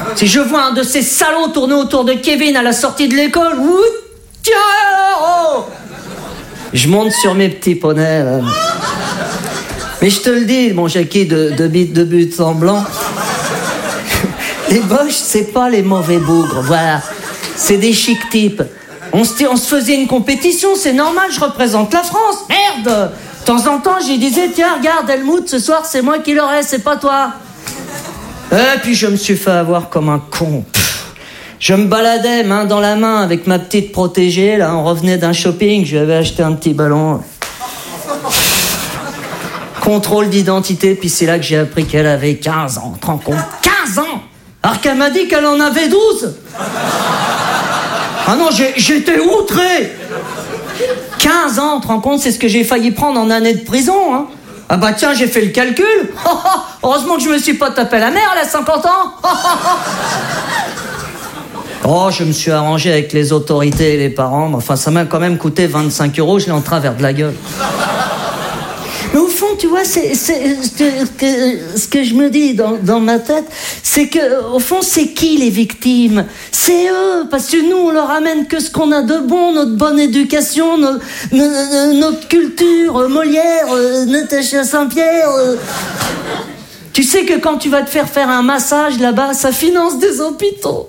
Si je vois un de ces salauds tourner autour de Kevin à la sortie de l'école, je monte sur mes petits poneys. Là. Mais je te le dis, mon Jackie de but en blanc, les boches, c'est pas les mauvais bougres, voilà. C'est des chics types. On se faisait une compétition, c'est normal, je représente la France. Merde! De temps en temps, j'y disais, tiens, regarde, Helmut, ce soir, c'est moi qui l'aurai, c'est pas toi. Et puis je me suis fait avoir comme un con. Je me baladais main dans la main avec ma petite protégée, là, on revenait d'un shopping, je lui avais acheté un petit ballon. Contrôle d'identité, puis c'est là que j'ai appris qu'elle avait 15 ans, tu te rends compte? 15 ans! Alors qu'elle m'a dit qu'elle en avait 12! Ah non, j'étais outré! 15 ans, tu te rends compte, c'est ce que j'ai failli prendre en année de prison, hein. Ah bah tiens, j'ai fait le calcul. Heureusement que je me suis pas tapé la mère, elle a 50 ans. Oh, je me suis arrangé avec les autorités et les parents, mais enfin, ça m'a quand même coûté 25 €, je l'ai en travers de la gueule. Mais au fond, tu vois, c'est ce que je me dis dans ma tête, c'est que, au fond, c'est qui les victimes? C'est eux, parce que nous, on leur ramène que ce qu'on a de bon, notre bonne éducation, notre culture, Molière, Natacha Saint-Pierre. Tu sais que quand tu vas te faire un massage là-bas, ça finance des hôpitaux.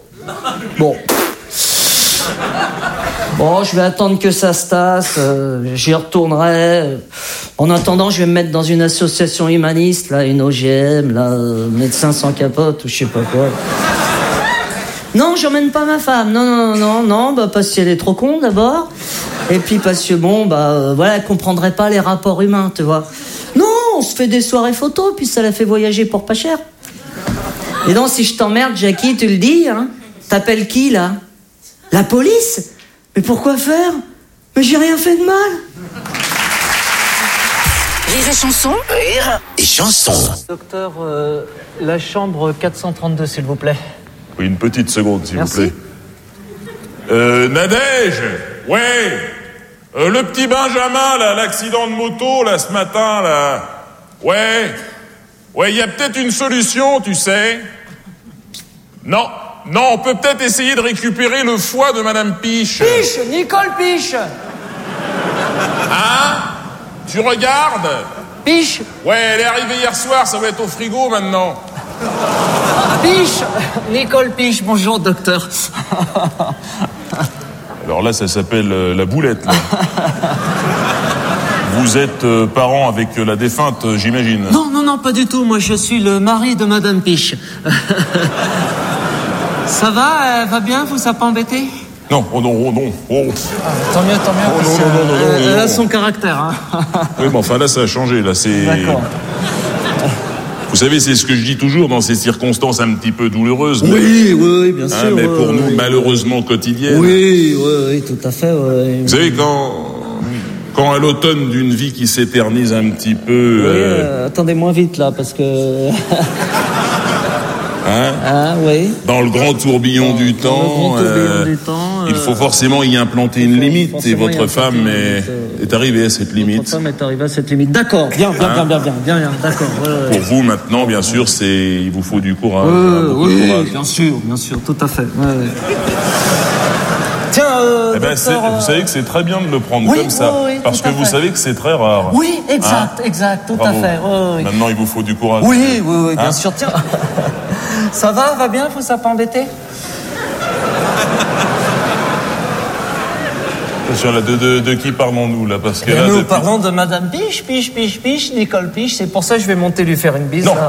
Bon, je vais attendre que ça se tasse, j'y retournerai. En attendant, je vais me mettre dans une association humaniste, là, une OGM, là, médecins sans capote ou je sais pas quoi. Non, j'emmène pas ma femme, non, bah parce qu'elle est trop con d'abord, et puis parce que voilà, elle comprendrait pas les rapports humains, tu vois. Non, on se fait des soirées photos, puis ça la fait voyager pour pas cher. Et donc, si je t'emmerde, Jackie, tu le dis, hein? T'appelles qui, là? La police? Mais pourquoi faire? Mais j'ai rien fait de mal. Rire et chanson. Rire et chanson. Docteur, la chambre 432, s'il vous plaît. Oui, une petite seconde, s'il Merci. vous plaît. Nadège, ouais. Le petit Benjamin, là, l'accident de moto, là, ce matin, là. Ouais, il y a peut-être une solution, tu sais. Non, on peut peut-être essayer de récupérer le foie de Madame Piche. Piche, Nicole Piche. Hein? Tu regardes? Piche. Ouais, elle est arrivée hier soir, ça va être au frigo maintenant. Piche. Nicole Piche, bonjour, docteur. Alors là, ça s'appelle la boulette, là. Vous êtes parent avec la défunte, j'imagine. Non, pas du tout. Moi, je suis le mari de Madame Piche. Ça va? Elle va bien? Vous a pas embêté? Non. Tant mieux. Elle a son caractère, hein. Oui, mais enfin, là, ça a changé, là, c'est... D'accord. Vous savez, c'est ce que je dis toujours dans ces circonstances un petit peu douloureuses. Oui, bien sûr. Mais pour nous, malheureusement, quotidiennes. Oui, tout à fait, ouais. Vous savez, quand à l'automne d'une vie qui s'éternise un petit peu... Attendez moins vite, là, parce que... Hein? Ah, oui. Dans le grand tourbillon du temps, il faut forcément y implanter une limite, et votre femme est arrivée à cette limite. Votre femme est arrivée à cette limite. D'accord, bien, d'accord. Ouais. Pour vous, maintenant, bien sûr, il vous faut du courage. Oui, courage. bien sûr, tout à fait. Ouais. Tiens, docteur, vous savez que c'est très bien de le prendre comme ça, parce que vous savez que c'est très rare. Oui, exact, tout Bravo. à fait. Oui. Maintenant, il vous faut du courage. Oui, bien sûr. Tiens, ça va bien, vous ça pas embêté? Attention, là, de qui parlons-nous, là? Parce que là, nous parlons de Madame Piche, Nicole Piche, c'est pour ça que je vais monter lui faire une bise. Non.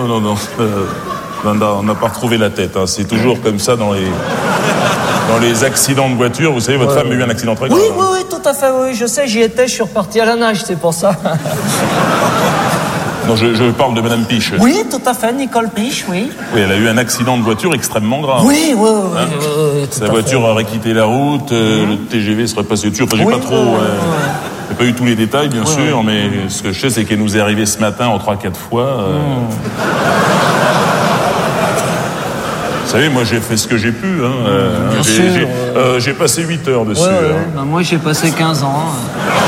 On n'a pas retrouvé la tête, hein. C'est toujours comme ça dans les accidents de voiture. Vous savez, votre femme a eu un accident très grave. Oui, tout à fait, oui, je sais, j'y étais, je suis reparti à la nage, c'est pour ça. Non, je parle de Madame Piche. Oui, tout à fait, Nicole Piche, oui. Oui, elle a eu un accident de voiture extrêmement grave. Oui, Sa voiture aurait quitté la route, le TGV serait passé dessus. Enfin, j'ai pas trop... J'ai pas eu tous les détails, bien sûr, mais ce que je sais, c'est qu'elle nous est arrivée ce matin en 3-4 fois. Vous savez, moi, j'ai fait ce que j'ai pu. J'ai passé 8 heures dessus. Ben, moi, j'ai passé 15 ans.